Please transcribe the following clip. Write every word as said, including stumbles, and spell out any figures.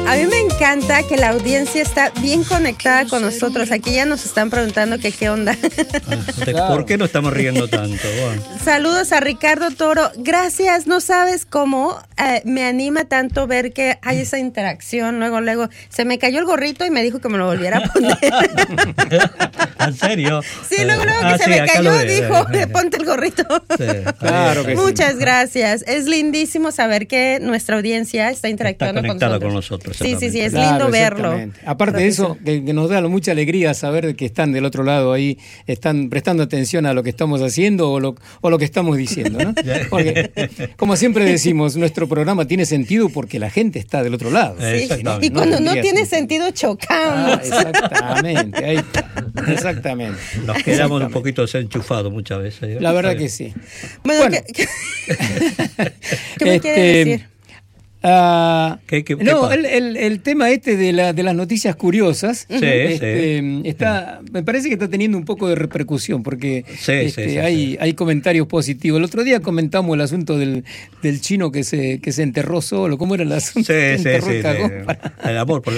A mí me encanta que la audiencia está bien conectada con nosotros. Aquí ya nos están preguntando que qué onda. ¿Por qué no estamos riendo tanto? Bueno. Saludos a Ricardo Toro. Gracias, no sabes cómo eh, me anima tanto ver que hay esa interacción. Luego, luego, se me cayó el gorrito y me dijo que me lo volviera a poner. ¿En serio? Sí, luego, luego ah, que sí, se me cayó, ve, dijo, ve, ve. ponte el gorrito. Sí, claro que Muchas sí. gracias. Es lindísimo saber que nuestra audiencia está interactuando está con conectada nosotros. con nosotros. Sí, sí, sí, es Claro, lindo verlo. Aparte de eso, que, que nos da mucha alegría saber que están del otro lado ahí, están prestando atención a lo que estamos haciendo o lo, o lo que estamos diciendo, ¿no? Porque, como siempre decimos, nuestro programa tiene sentido porque la gente está del otro lado. Sí. Exactamente. Y cuando no, tendría tiene sentido, chocamos. Ah, exactamente, ahí está. Exactamente. Nos quedamos un poquito desenchufados muchas veces. ¿eh? La verdad que sí. Bueno, Bueno. ¿qué, qué me Este, quiere decir? Ah, ¿Qué- qué- qué no, pasa? el, el, el tema este de, la, de las noticias curiosas, Sí, este, sí. está, me parece que está teniendo un poco de repercusión porque Sí, este, sí, sí, hay, sí. hay comentarios positivos. El otro día comentamos el asunto del, del chino que se, que se enterró solo. ¿Cómo era el asunto? Sí, Que sí, enterró sí, el cagón sí. para- El amor por